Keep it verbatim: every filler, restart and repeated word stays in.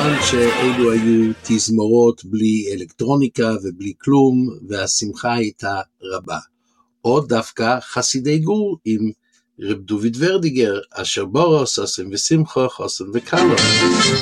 כמובן שאלו היו תזמורות בלי אלקטרוניקה ובלי כלום, והשמחה הייתה רבה. או דווקא חסידי גור עם רב דוד ורדיגר, אשר בורוס, אסם ושמחה, חוסן וקלו.